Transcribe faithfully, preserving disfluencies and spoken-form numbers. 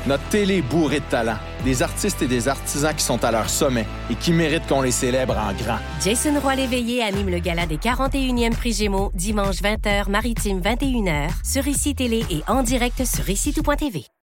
Notre télé est bourrée de talent. Des artistes et des artisans qui sont à leur sommet et qui méritent qu'on les célèbre en grand. Jason Roy-Léveillé anime le gala des quarante et unième Prix Gémeaux, dimanche vingt heures, Maritime vingt et une heures, sur Ici Télé et en direct sur ici tout point t v.